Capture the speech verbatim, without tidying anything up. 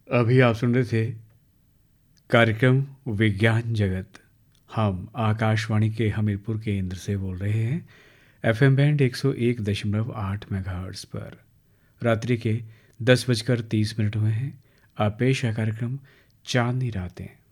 अभी आप सुन रहे थे कार्यक्रम विज्ञान जगत। हम आकाशवाणी के हमीरपुर केंद्र से बोल रहे हैं, एफएम बैंड एक सौ एक दशमलव आठ मेगाहर्ट्ज पर। रात्रि के दस बजकर तीस मिनट हुए हैं। आप पेश है कार्यक्रम चांदनी रातें।